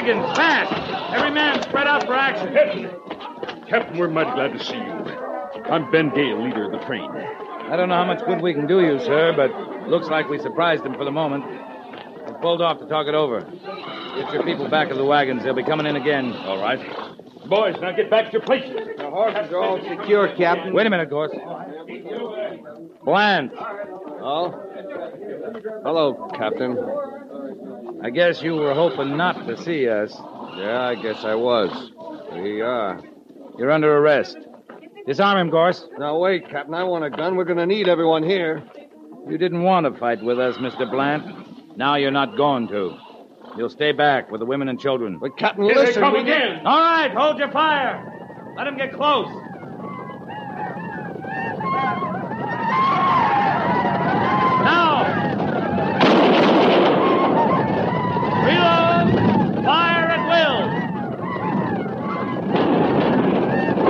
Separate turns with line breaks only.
wagons, fast! Every man spread out for action.
Captain, we're mighty glad to see you. I'm Ben Gale, leader of the train.
I don't know how much good we can do you, sir, but looks like we surprised them for the moment. We pulled off to talk it over. Get your people back of the wagons. They'll be coming in again.
All right. Boys, now get back to your places.
The horses are all secure, Captain.
Wait a minute, Gorse. Bland.
Oh? Hello, Captain.
I guess you were hoping not to see us.
Yeah, I guess I was. We are.
You're under arrest. Disarm him, Gorse.
Now, wait, Captain. I want a gun. We're going to need everyone here.
You didn't want to fight with us, Mr. Blant. Now you're not going to. You'll stay back with the women and children.
But, Captain,
Here
listen.
they come again.
All right, hold your fire. Let him get close.